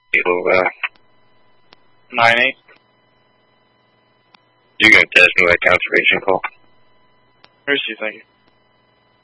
Kilo 9-8. You gonna test me that conservation call? Received, thank you.